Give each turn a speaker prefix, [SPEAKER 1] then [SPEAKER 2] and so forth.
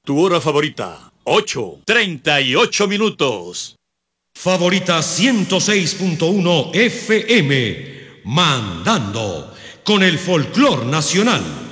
[SPEAKER 1] Tu hora favorita, 8:38 minutos.
[SPEAKER 2] Favorita 106.1 FM, mandando con el folclor nacional.